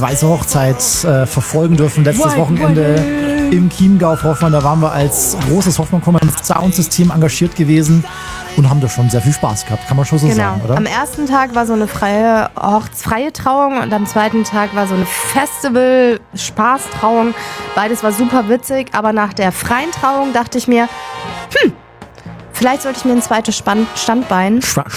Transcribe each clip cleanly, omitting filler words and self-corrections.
Weiße Hochzeit verfolgen dürfen. Letztes Wochenende im Chiemgau auf Hoffmann. Da waren wir als großes Hoffmann-Soundsystem engagiert gewesen und haben da schon sehr viel Spaß gehabt. Kann man schon so sagen, oder? Am ersten Tag war so eine freie Trauung und am zweiten Tag war so eine Festival-Spaßtrauung. Beides war super witzig, aber nach der freien Trauung dachte ich mir, vielleicht sollte ich mir ein zweites Standbein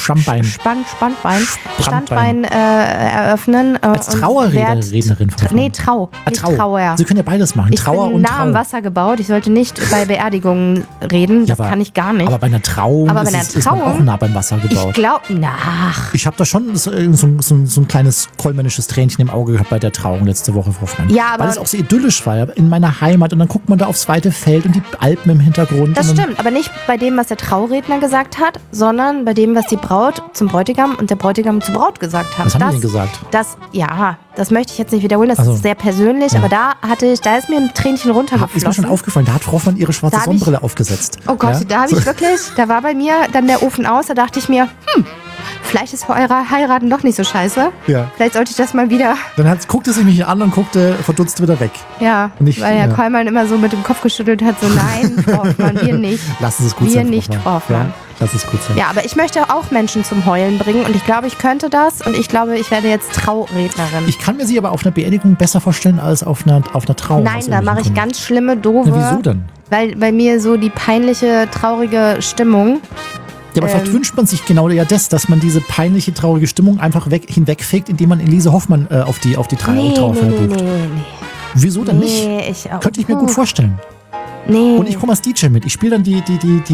eröffnen. Als Trauerrednerin von Trauer. Sie können ja beides machen. Ich Trauer bin und nah Trauer. am Wasser gebaut. Ich sollte nicht bei Beerdigungen reden. Das kann ich gar nicht. Aber bei einer Trauung ist man auch nah beim Wasser gebaut. Ich glaube, Ich habe da schon so ein kleines kollmännisches Tränchen im Auge gehabt bei der Trauung letzte Woche, Frau Frank. Ja, aber weil es auch so idyllisch war, in meiner Heimat. Und dann guckt man da aufs weite Feld und die Alpen im Hintergrund. Das stimmt, aber nicht bei dem, was der Trauredner gesagt hat, sondern bei dem, was die Braut zum Bräutigam und der Bräutigam zur Braut gesagt haben. Was haben die denn gesagt? Das möchte ich jetzt nicht wiederholen, das ist sehr persönlich, aber da ist mir ein Tränchen runtergeflossen. Ist mir schon aufgefallen, da hat Frau Hoffmann ihre schwarze Sonnenbrille aufgesetzt. Oh Gott, da habe ich wirklich, da war bei mir dann der Ofen aus, da dachte ich mir, vielleicht ist für eure Heiraten doch nicht so scheiße. Ja. Vielleicht sollte ich das mal wieder... Dann guckte sie mich an und guckte verdutzt wieder weg. Ja, weil Herr Kollmann immer so mit dem Kopf geschüttelt hat, so nein, Frau Hoffmann, wir nicht. Lassen Sie es gut sein, Wir nicht, Frau Hoffmann. Ja, lass es gut sein. Ja, aber ich möchte auch Menschen zum Heulen bringen und ich glaube, ich könnte das und ich glaube, ich werde jetzt Traurednerin. Ich kann mir sie aber auf einer Beerdigung besser vorstellen als auf einer Trauung. Nein, da mache ich ganz schlimme, doofe... Na, wieso denn? Weil bei mir so die peinliche, traurige Stimmung... Ja, aber vielleicht wünscht man sich genau dass man diese peinliche, traurige Stimmung einfach hinwegfegt, indem man Elise Hoffmann auf die Trauerfeier bucht. Nee. Wieso denn nicht? Könnte ich mir gut vorstellen. Nee. Und ich komme als DJ mit. Ich spiele dann die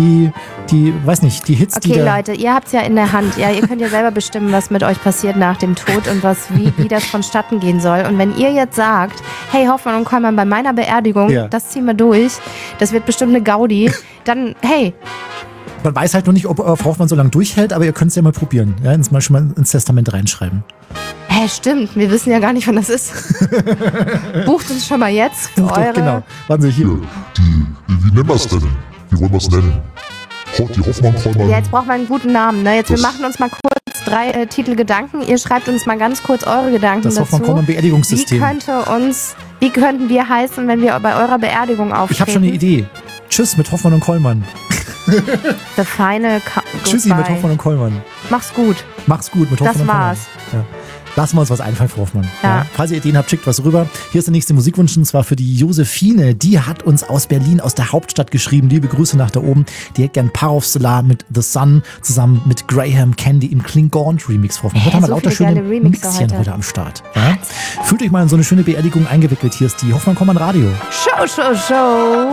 weiß nicht, die Hits, Okay, Leute, ihr habt's ja in der Hand. Ja, ihr könnt ja selber bestimmen, was mit euch passiert nach dem Tod und wie das vonstatten gehen soll. Und wenn ihr jetzt sagt, hey, Hoffmann und Kollmann, bei meiner Beerdigung, das ziehen wir durch, das wird bestimmt eine Gaudi, dann, hey... Man weiß halt nur nicht, ob Frau Hoffmann so lange durchhält, aber ihr könnt es ja mal probieren. Ja, schon mal ins Testament reinschreiben. Stimmt. Wir wissen ja gar nicht, wann das ist. Bucht uns schon mal jetzt für eure... Genau. Warten Sie, hier. Wie nennen wir es denn? Wie wollen wir es nennen? Die Hoffmann-Kollmann. Ja, jetzt brauchen wir einen guten Namen. Ne? Wir machen uns mal kurz 3 Titel Gedanken. Ihr schreibt uns mal ganz kurz eure Gedanken dazu. Das Hoffmann-Kollmann-Beerdigungssystem. Wie könnten wir heißen, wenn wir bei eurer Beerdigung auftreten? Ich habe schon eine Idee. Tschüss mit Hoffmann und Kollmann. The Final Tschüssi mit Hoffmann und Kollmann. Mach's gut. Mach's gut mit Hoffmann und Kollmann. Das war's. Ja. Lassen wir uns was einfallen, Frau Hoffmann. Ja. Falls ihr Ideen habt, schickt was rüber. Hier ist der nächste Musikwunsch, und zwar für die Josephine. Die hat uns aus Berlin, aus der Hauptstadt geschrieben. Liebe Grüße nach da oben. Die hätte gern Power of Solar mit The Sun zusammen mit Graham Candy im Klingon-Remix, Frau Hoffmann. Heute haben wir lauter schöne Mixchen heute am Start. Ja? Fühlt euch mal in so eine schöne Beerdigung eingewickelt. Hier ist die Hoffmann-Kollmann Radio. Show.